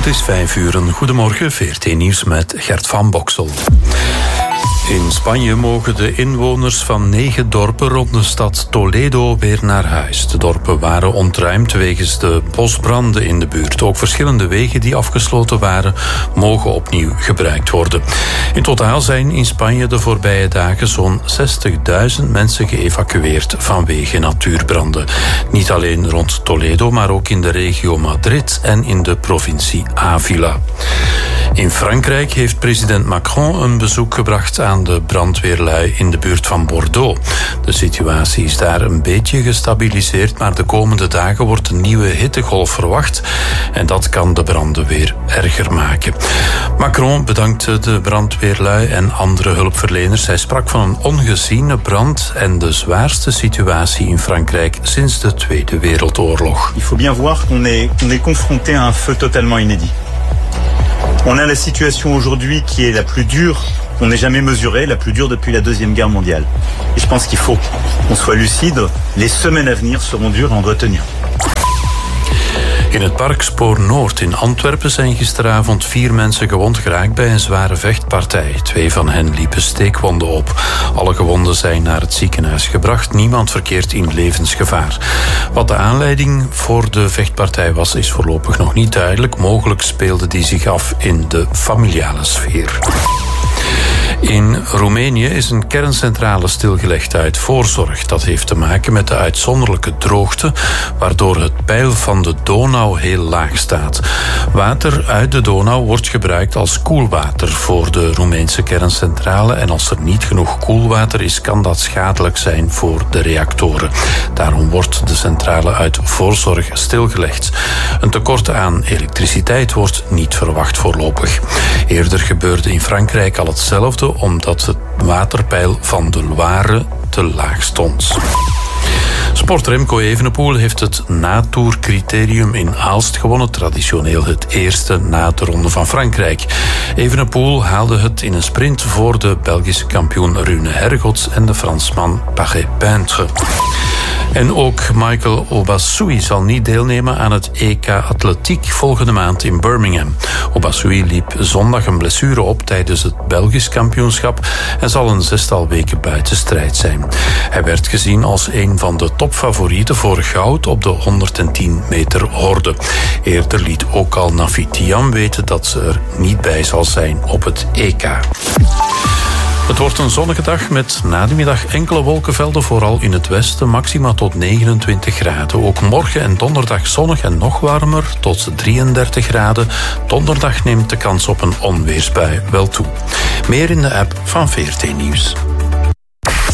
Het is 5:00. Goedemorgen, VRT Nieuws met Gert van Boksel. In Spanje mogen de inwoners van 9 dorpen rond de stad Toledo weer naar huis. De dorpen waren ontruimd wegens de bosbranden in de buurt. Ook verschillende wegen die afgesloten waren, mogen opnieuw gebruikt worden. In totaal zijn in Spanje de voorbije dagen zo'n 60.000 mensen geëvacueerd vanwege natuurbranden. Niet alleen rond Toledo, maar ook in de regio Madrid en in de provincie Ávila. In Frankrijk heeft president Macron een bezoek gebracht aan de brandweerlui in de buurt van Bordeaux. De situatie is daar een beetje gestabiliseerd, maar de komende dagen wordt een nieuwe hittegolf verwacht en dat kan de branden weer erger maken. Macron bedankte de brandweerlui en andere hulpverleners. Hij sprak van een ongeziene brand en de zwaarste situatie in Frankrijk sinds de Tweede Wereldoorlog. Il faut bien voir qu'on est confronté à un feu totalement inédit. On a la situation aujourd'hui qui est la plus dure qu'on n'ait jamais mesurée, la plus dure depuis la Deuxième Guerre mondiale. Et je pense qu'il faut qu'on soit lucide. Les semaines à venir seront dures et on doit tenir. In het park Spoor Noord in Antwerpen zijn gisteravond 4 mensen gewond geraakt bij een zware vechtpartij. 2 van hen liepen steekwonden op. Alle gewonden zijn naar het ziekenhuis gebracht. Niemand verkeert in levensgevaar. Wat de aanleiding voor de vechtpartij was, is voorlopig nog niet duidelijk. Mogelijk speelde die zich af in de familiale sfeer. In Roemenië is een kerncentrale stilgelegd uit voorzorg. Dat heeft te maken met de uitzonderlijke droogte, waardoor het peil van de Donau heel laag staat. Water uit de Donau wordt gebruikt als koelwater voor de Roemeense kerncentrale en als er niet genoeg koelwater is, kan dat schadelijk zijn voor de reactoren. Daarom wordt de centrale uit voorzorg stilgelegd. Een tekort aan elektriciteit wordt niet verwacht voorlopig. Eerder gebeurde in Frankrijk al hetzelfde, omdat het waterpeil van de Loire te laag stond. Sport Remco Evenepoel heeft het natour-criterium in Aalst gewonnen. Traditioneel het eerste na de Ronde van Frankrijk. Evenepoel haalde het in een sprint voor de Belgische kampioen Rune Hergots en de Fransman Paré-Peintre. En ook Michael Obasui zal niet deelnemen aan het EK Atletiek volgende maand in Birmingham. Obasui liep zondag een blessure op tijdens het Belgisch kampioenschap en zal een 6-tal weken buiten strijd zijn. Hij werd gezien als een van de topfavorieten voor goud op de 110 meter horde. Eerder liet ook al Nafitiam weten dat ze er niet bij zal zijn op het EK. Het wordt een zonnige dag met na de middag enkele wolkenvelden, vooral in het westen, maxima tot 29 graden. Ook morgen en donderdag zonnig en nog warmer, tot 33 graden. Donderdag neemt de kans op een onweersbui wel toe. Meer in de app van VRT Nieuws.